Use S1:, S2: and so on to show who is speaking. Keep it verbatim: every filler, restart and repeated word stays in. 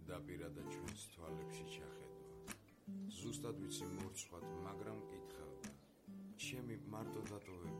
S1: დაპირა და ჩვენს თვალებში ჩახედვა. ზუსტად ვიცი მორცხვად, მაგრამ მკითხავდა. ჩემი მარტო დატოვებული